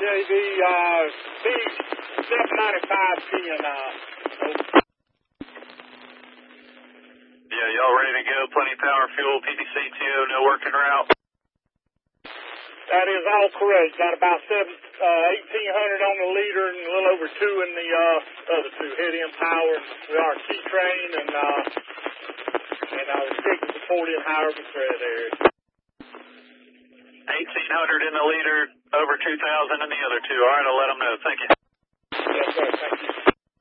B79510. Yeah, y'all ready to go? Plenty of power, fuel, PDC-TO, no working route? That is all correct. Got about 1,800 on the leader and a little over 2 in the other two. Head-end power. We are C-train and restricted to 40 and higher thread area. 1,800 in the leader, over 2,000 in the other two. All right, I'll let them know. Thank you. Yes, sir. Thank you.